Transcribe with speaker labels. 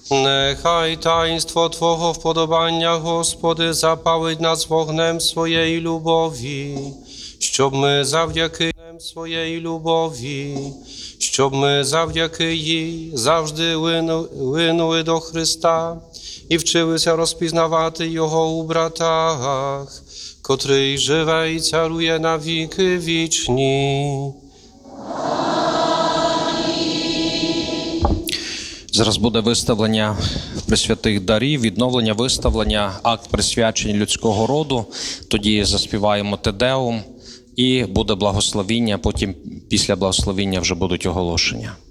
Speaker 1: Нехай таїнство Твого вподобання, Господи, запалить нас вогнем своєї любові, щоб ми завдяки своєї любові, щоб ми завдяки їй завжди линули до Христа і вчилися розпізнавати Його у братах, котрий живе і царує на віки вічні.
Speaker 2: Зараз буде виставлення пресвятих дарів, відновлення виставлення, акт присвячення людського роду. Тоді заспіваємо Те Деум і буде благословіння, потім після благословіння вже будуть оголошення.